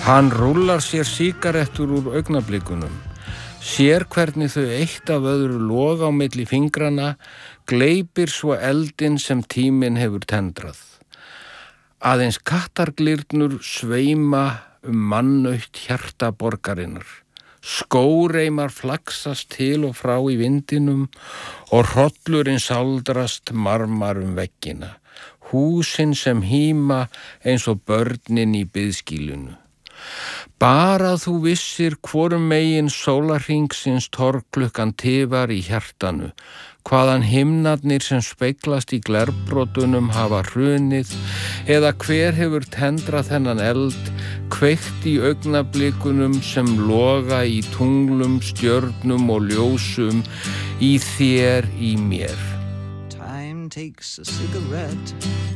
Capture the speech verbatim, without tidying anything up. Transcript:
Hann rúllar sér sígarettur úr augnablikunum, sér hvernig þau eitt af öðru loga á milli fingrana, gleypir svo eldinn sem tíminn hefur tendrað. Aðeins kattarglyrnur sveima um mannautt hjarta borgarinnar. Skóreimar flaksast til og frá í vindinum og hrollurinn sáldrast marmar um veggina. Húsin sem híma eins og börnin í biðskýlunu. Bara þú vissir hvorum megin sólarhringsins torgklukkan tifar í hjartanu, hvaðan himnarnir sem speglast í glerbrotunum hafa hrunið, eða hver hefur tendrað þennan eld, kveikt í augnablikunum sem loga í tunglum, stjörnum og ljósum, í þér, í mér. Time takes a cigarette